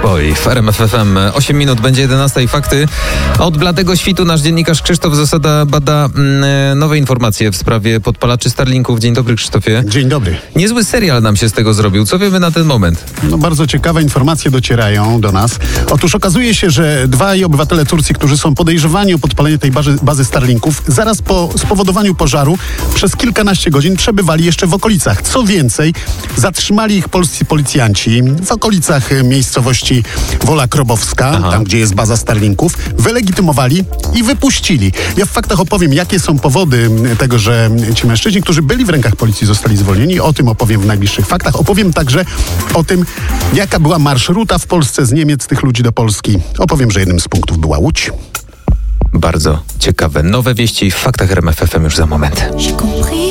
Boy w RMF FM. 8 minut, będzie 11 fakty. Od bladego świtu nasz dziennikarz Krzysztof Zasada bada nowe informacje w sprawie podpalaczy Starlinków. Dzień dobry, Krzysztofie. Dzień dobry. Niezły serial nam się z tego zrobił. Co wiemy na ten moment? No, bardzo ciekawe informacje docierają do nas. Otóż okazuje się, że dwaj obywatele Turcji, którzy są podejrzewani o podpalenie tej bazy Starlinków, zaraz po spowodowaniu pożaru przez kilkanaście godzin przebywali jeszcze w okolicach. Co więcej, zatrzymali ich polscy policjanci w okolicach miejscowości Wola Krobowska, tam gdzie jest baza Starlinków, wylegitymowali i wypuścili. Ja w faktach opowiem, jakie są powody tego, że ci mężczyźni, którzy byli w rękach policji, zostali zwolnieni. O tym opowiem w najbliższych faktach. Opowiem także o tym, jaka była marszruta w Polsce z Niemiec tych ludzi do Polski. Opowiem, że jednym z punktów była Łódź. Bardzo ciekawe. Nowe wieści w faktach RMF FM już za moment.